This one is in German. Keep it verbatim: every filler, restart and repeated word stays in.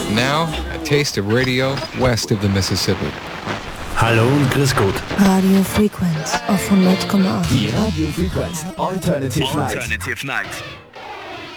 Now, a taste of radio west of the Mississippi. Hallo und grüß Gott. Radio Frequenz auf hundert Komma acht. Die Radio Frequenz Alternative Night. Alternative Night.